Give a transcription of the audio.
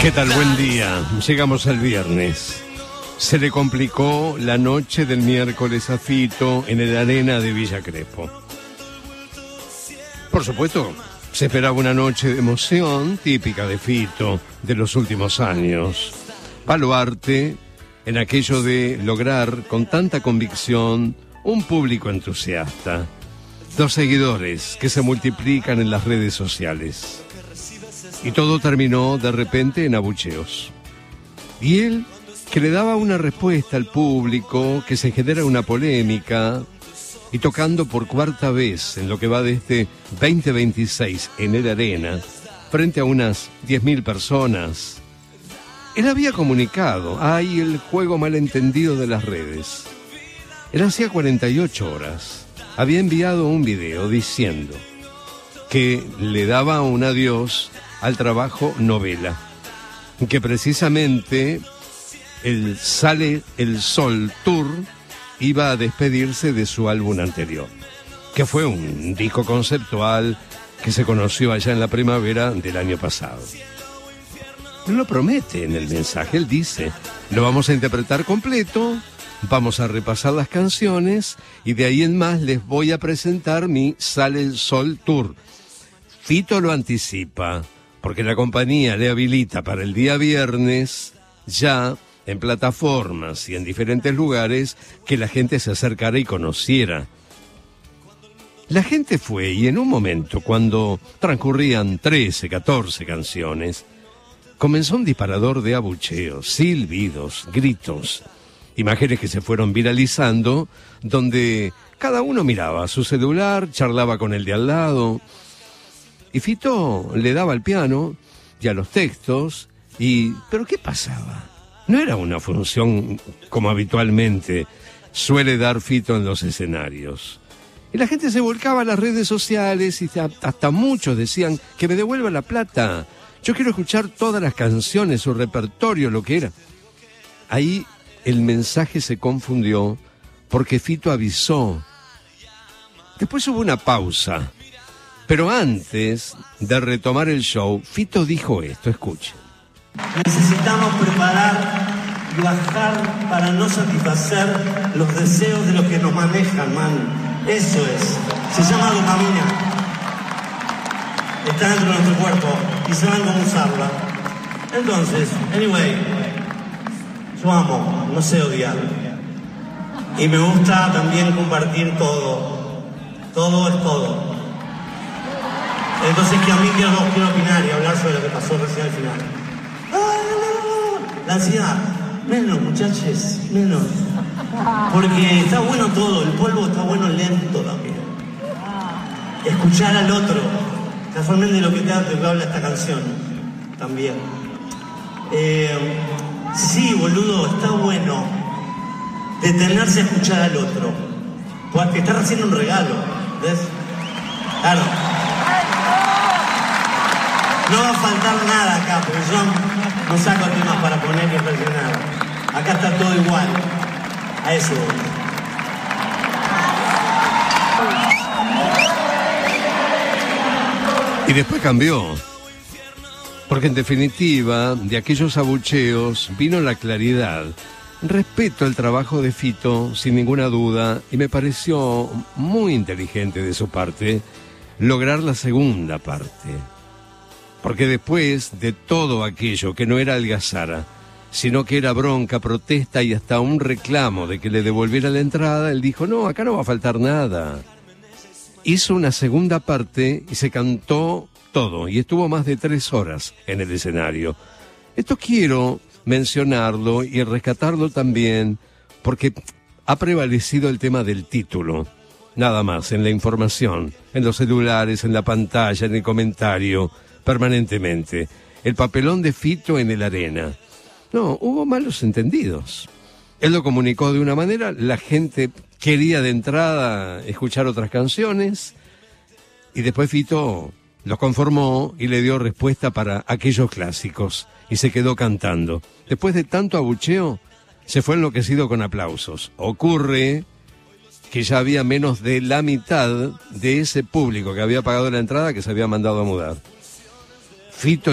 ¿Qué tal? Buen día. Llegamos al viernes. Se le complicó la noche del miércoles a Fito en el Arena de Villa Crespo. Por supuesto, se esperaba una noche de emoción típica de Fito de los últimos años. Baluarte en aquello de lograr con tanta convicción un público entusiasta. Los seguidores que se multiplican en las redes sociales. Y todo terminó de repente en abucheos. Y él, que le daba una respuesta al público, que se genera una polémica, y tocando por cuarta vez en lo que va de este 2026 en el Arena, frente a unas 10.000 personas, él había comunicado, hay el juego malentendido de las redes. Él hacía 48 horas había enviado un video diciendo que le daba un adiós al trabajo novela, que precisamente el Sale el Sol Tour iba a despedirse de su álbum anterior, que fue un disco conceptual que se conoció allá en la primavera del año pasado. No lo promete en el mensaje, él dice, lo vamos a interpretar completo, vamos a repasar las canciones y de ahí en más les voy a presentar mi Sale el Sol Tour. Fito lo anticipa, porque la compañía le habilita para el día viernes, ya en plataformas y en diferentes lugares, que la gente se acercara y conociera. La gente fue, y en un momento, cuando transcurrían 13, 14 canciones, comenzó un disparador de abucheos, silbidos, gritos, imágenes que se fueron viralizando, donde cada uno miraba su celular, charlaba con el de al lado, y Fito le daba al piano y a los textos, ¿pero qué pasaba? No era una función como habitualmente suele dar Fito en los escenarios. Y la gente se volcaba a las redes sociales y hasta muchos decían que me devuelva la plata. Yo quiero escuchar todas las canciones, su repertorio, lo que era. Ahí el mensaje se confundió porque Fito avisó. Después hubo una pausa. Pero antes de retomar el show, Fito dijo esto, escuchen. Necesitamos preparar y bajar para no satisfacer los deseos de los que nos manejan, man. Eso es. Se llama dopamina. Está dentro de nuestro cuerpo y saben cómo usarla. Entonces, anyway, yo amo, no sé odiar. Y me gusta también compartir todo. Todo es todo. Entonces que a mí quiero opinar y hablar sobre lo que pasó recién al final. La ansiedad, menos muchachos, menos. Porque está bueno todo, el polvo está bueno lento también. Escuchar al otro, casualmente lo que habla esta canción, también. Sí, boludo, está bueno detenerse a escuchar al otro. Porque está haciendo un regalo, ¿ves? Claro. No va a faltar nada acá, porque yo no saco temas para poner ni presionar. Acá está todo igual. A eso voy. Y después cambió. Porque en definitiva, de aquellos abucheos vino la claridad. Respeto el trabajo de Fito, sin ninguna duda, y me pareció muy inteligente de su parte lograr la segunda parte. Porque después de todo aquello que no era algazara, sino que era bronca, protesta y hasta un reclamo de que le devolviera la entrada, él dijo, no, acá no va a faltar nada. Hizo una segunda parte y se cantó todo, y estuvo más de 3 horas en el escenario. Esto quiero mencionarlo y rescatarlo también, porque ha prevalecido el tema del título. Nada más, en la información, en los celulares, en la pantalla, en el comentario, permanentemente. El papelón de Fito en el Arena. No, hubo malos entendidos. Él lo comunicó de una manera, la gente quería de entrada escuchar otras canciones, y después Fito los conformó y le dio respuesta para aquellos clásicos, y se quedó cantando. Después de tanto abucheo, se fue enloquecido con aplausos. Ocurre que ya había menos de la mitad de ese público que había pagado la entrada que se había mandado a mudar. Fito